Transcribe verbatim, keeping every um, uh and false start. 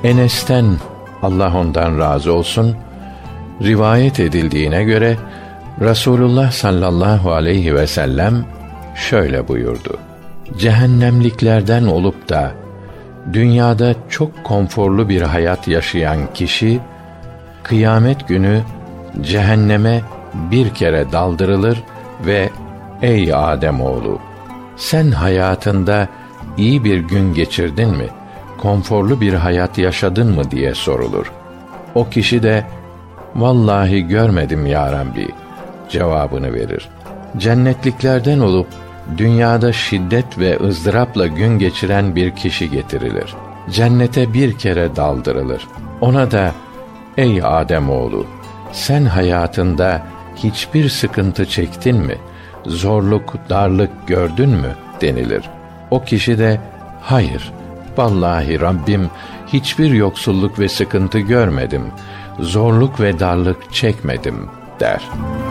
Enes'ten, Allah ondan razı olsun, rivayet edildiğine göre Resulullah sallallahu aleyhi ve sellem şöyle buyurdu: Cehennemliklerden olup da dünyada çok konforlu bir hayat yaşayan kişi, kıyamet günü cehenneme bir kere daldırılır ve ey Ademoğlu, sen hayatında iyi bir gün geçirdin mi, konforlu bir hayat yaşadın mı diye sorulur. O kişi de vallahi görmedim ya Rabbi cevabını verir. Cennetliklerden olup dünyada şiddet ve ızdırapla gün geçiren bir kişi getirilir. Cennete bir kere daldırılır. Ona da ey Ademoğlu, sen hayatında hiçbir sıkıntı çektin mi, zorluk, darlık gördün mü denilir. O kişi de hayır, vallahi Rabbim hiçbir yoksulluk ve sıkıntı görmedim, zorluk ve darlık çekmedim der.